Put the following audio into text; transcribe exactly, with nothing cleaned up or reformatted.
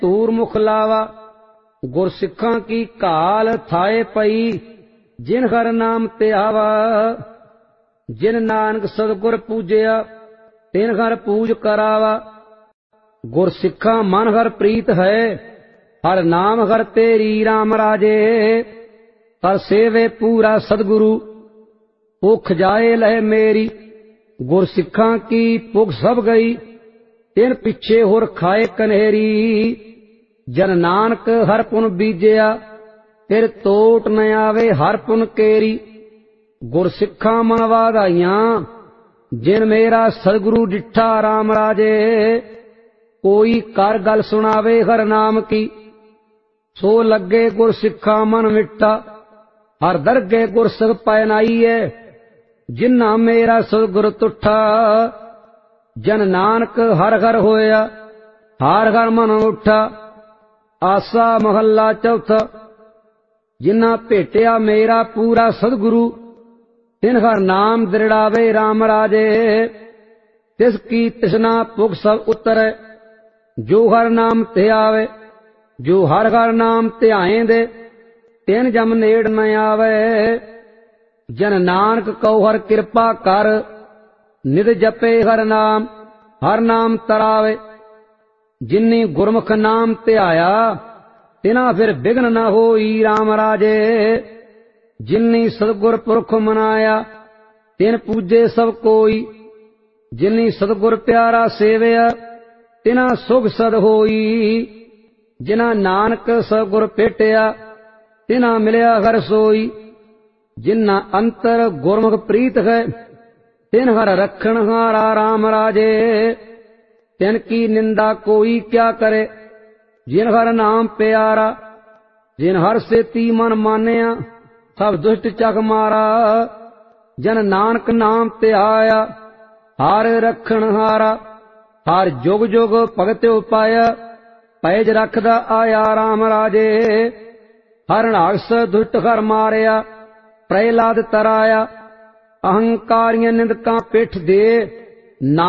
ਧੂਰ ਮੁਖ ਲਾਵਾ। ਗੁਰਸਿੱਖਾਂ ਕੀ ਘਾਲ ਥਾਏ ਪਈ, ਜਿਨ ਹਰ ਨਾਮ ਤੇ ਆਵਾ। ਜਿਨ ਨਾਨਕ ਸਤਿਗੁਰ ਪੂਜਿਆ, ਤਿਨ ਹਰ ਪੂਜ ਕਰਾਵਾ। ਗੁਰਸਿੱਖਾਂ ਮਨ ਹਰ ਪ੍ਰੀਤ ਹੈ, ਹਰ ਨਾਮ ਹਰ ਤੇਰੀ ਰਾਮ ਰਾਜੇ। ਹਰ ਸੇਵੇ ਪੂਰਾ ਸਤਿਗੁਰੂ, ਭੁਖ ਜਾਏ ਲਹਿ ਮੇਰੀ। ਗੁਰਸਿੱਖਾਂ ਕੀ ਭੁਖ ਸਭ ਗਈ, ਤਿਨ ਪਿੱਛੇ ਹੋਰ ਖਾਏ ਕਨੇਰੀ। ਜਨ ਨਾਨਕ ਹਰ ਪੁਨ ਬੀਜਿਆ, ਫਿਰ ਤੋਟ ਨ ਆਵੇ ਹਰ ਪੁਨ ਕੇਰੀ। ਗੁਰਸਿੱਖਾਂ ਮਨ ਵਾਧਾਈਆਂ, ਜਿਨ ਮੇਰਾ ਸਤਿਗੁਰੂ ਡਿਠਾ ਰਾਮ ਰਾਜੇ। ਕੋਈ ਕਰ ਗੱਲ ਸੁਣਾਵੇ ਹਰ ਨਾਮ ਕੀ, ਸੋ ਲੱਗੇ ਗੁਰਸਿੱਖਾਂ ਮਨ ਮਿੱਠਾ। ਹਰ ਦਰਗੇ ਗੁਰਸਿੱਖ ਪੈਨਾਈਐ, ਜਿਨ੍ਹਾਂ ਮੇਰਾ ਸਤਿਗੁਰ ਤੁਠਾ। ਜਨ ਨਾਨਕ ਹਰ ਹਰ ਹੋਇਆ, ਹਰ ਹਰ ਮਨ ਉੱਠਾ। ਆਸਾ ਮਹੱਲਾ ਚੌਥਾ। ਜਿਨ੍ਹਾਂ ਭੇਟਿਆ ਮੇਰਾ ਪੂਰਾ ਸਤਿਗੁਰੂ, ਤਿਨ ਹਰ ਨਾਮ ਦ੍ਰਿੜਾਵੇ ਰਾਮ ਰਾਜੇ। ਤਿਸ ਕੀ ਤ੍ਰਿਸ਼ਨਾ ਭੁਖ ਸਭ ਉਤਰੈ, ਜੋ ਹਰ ਨਾਮ ਤੇ ਆਵੇ। ਜੋ ਹਰ ਹਰ ਨਾਮ ਧਿਆਏਂਦੇ, ਤਿਨ ਜਮ ਨੇੜ ਨ ਆਵੇ। ਜਨ ਨਾਨਕ ਕਉ ਹਰ ਕਿਰਪਾ ਕਰ, ਨਿਤ ਜਪੇ ਹਰ ਨਾਮ, ਹਰ ਨਾਮ ਤਰਾਵੇ। ਜਿਨੀ ਗੁਰਮੁਖ ਨਾਮ ਧਿਆਇਆ, ਤਿਨਾ ਫਿਰ ਬਿਘਨ ਨ ਹੋਈ ਰਾਮ ਰਾਜੇ। ਜਿਨੀ ਸਤਿਗੁਰ ਪੁਰਖ ਮਨਾਇਆ, ਤਿਨ ਪੂਜੇ ਸਭ ਕੋਈ। ਜਿਨੀ ਸਤਿਗੁਰ ਪਿਆਰਾ ਸੇਵਿਆ, ਤਿਨਾ ਸੁਖ ਸਦ ਹੋਈ। ਜਿਨਾ ਨਾਨਕ ਸਤਿਗੁਰ ਭੇਟਿਆ, ਤਿਨਾ ਮਿਲਿਆ ਹਰ ਸੋਈ। ਜਿਨਾ ਅੰਤਰ ਗੁਰਮੁਖ ਪ੍ਰੀਤ ਹੈ, ਤਿਨ ਹਰ ਰਖਣ ਹਾਰਾ ਰਾਮ ਰਾਜੇ। ਤਿਨ ਕੀ ਨਿੰਦਾ ਕੋਈ ਕਿਆ ਕਰੇ, ਜਿਨ ਹਰ ਨਾਮ ਪਿਆਰਾ। ਜਿਨ ਹਰ ਸੇਤੀ ਮਨ ਮਾਨਿਆ, ਸਭ ਦੁਸ਼ਟ ਚਕ ਮਾਰਾ। ਜਨ ਨਾਨਕ ਨਾਮ ਧਿਆਇਆ, ਹਰ ਰਖਣ ਹਾਰਾ। ਹਰ ਜੁਗ ਜੁਗ ਭਗਤ ਉਪਾਇਆ, ਪੈਜ ਰਖਦਾ ਆਇਆ ਰਾਮ ਰਾਜੇ। ਹਰ ਰਾਖਸ ਦੁਸ਼ਟ ਹਰ ਮਾਰਿਆ, ਪ੍ਰਹਿਲਾਦ ਤਰਾਇਆ। ਅਹੰਕਾਰੀਆਂ ਨਿੰਦਕਾਂ ਪਿੱਠ ਦੇ,